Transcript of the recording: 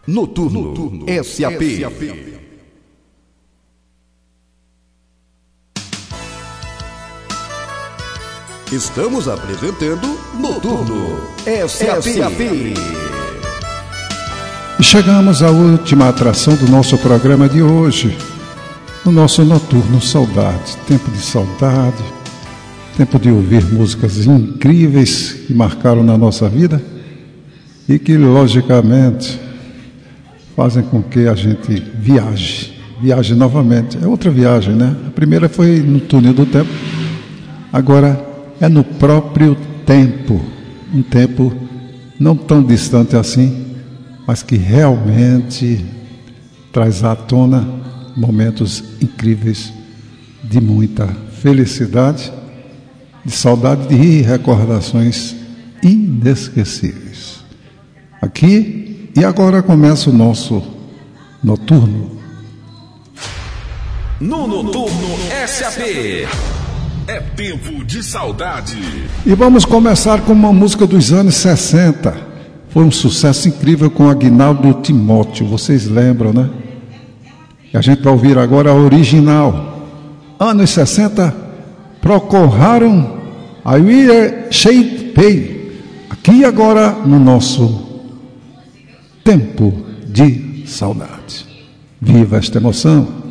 Noturno SAP. Estamos apresentando Noturno SAP. E chegamos à última atração do nosso programa de hoje, o nosso Noturno Saudade. Tempo de saudade, tempo de ouvir músicas incríveis que marcaram na nossa vida e que, logicamente, fazem com que a gente viaje novamente. É outra viagem, né? A primeira foi no túnel do tempo, agora é no próprio tempo, um tempo não tão distante assim, mas que realmente traz à tona momentos incríveis de muita felicidade, de saudade e recordações inesquecíveis. Aqui e agora começa o nosso Noturno. No Noturno SAP é tempo de saudade. E vamos começar com uma música dos anos 60. Foi um sucesso incrível com Aguinaldo Timóteo. Vocês lembram, né? E a gente vai ouvir agora a original. Anos 60, Procol Harum, I Will Shape Pay. Aqui agora no nosso Tempo de Saudade. Viva esta emoção!